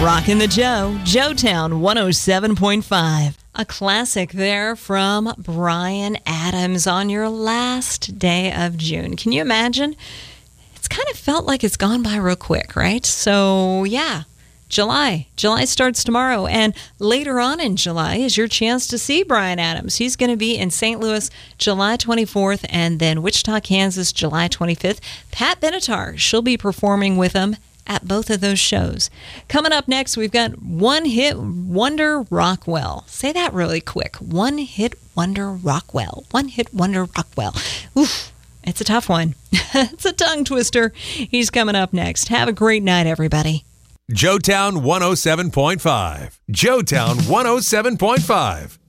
Rockin' the Joe, Joetown 107.5. A classic there from Bryan Adams on your last day of June. Can you imagine? It's kind of felt like it's gone by real quick, right? So, yeah, July starts tomorrow, and later on in July is your chance to see Bryan Adams. He's going to be in St. Louis July 24th, and then Wichita, Kansas, July 25th. Pat Benatar, she'll be performing with him at both of those shows. Coming up next, we've got One Hit Wonder Rockwell. Say that really quick. One Hit Wonder Rockwell. One Hit Wonder Rockwell. Oof, it's a tough one. It's a tongue twister. He's coming up next. Have a great night, everybody. Joetown 107.5. Joetown 107.5.